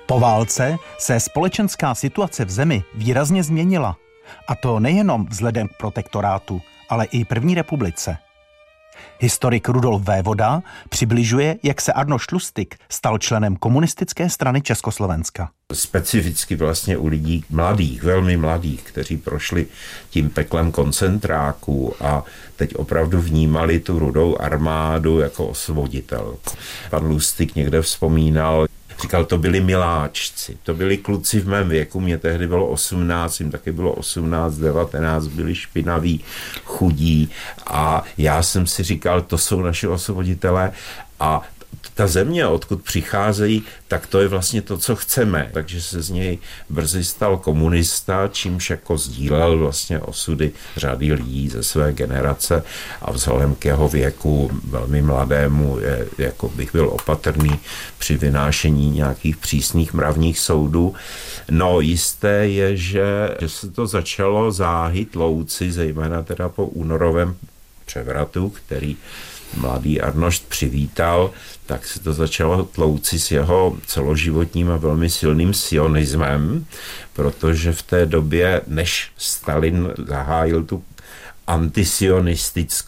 Po válce se společenská situace v zemi výrazně změnila. A to nejenom vzhledem k protektorátu, ale i první republice. Historik Rudolf Vévoda přibližuje, jak se Arnošt Lustig stal členem Komunistické strany Československa. Specificky vlastně u lidí mladých, velmi mladých, kteří prošli tím peklem koncentráků a teď opravdu vnímali tu Rudou armádu jako osvoboditelku. Pan Lustig někde vzpomínal, říkal, to byli miláčci, to byli kluci v mém věku, mě tehdy bylo 18, jim taky bylo 18, 19, byli špinaví, chudí a já jsem si říkal, to jsou naši osvoboditelé a ta země, odkud přicházejí, tak to je vlastně to, co chceme. Takže se z něj brzy stal komunista, čímž jako sdílel vlastně osudy řady lidí ze své generace a vzhledem k jeho věku velmi mladému, jako bych byl opatrný při vynášení nějakých přísných mravních soudů. No jisté je, že se to začalo záhy tlouci, zejména teda po únorovém převratu, který mladý Arnošt přivítal, tak se to začalo tlouci s jeho celoživotním a velmi silným sionismem, protože v té době, než Stalin zahájil tu antisionistickou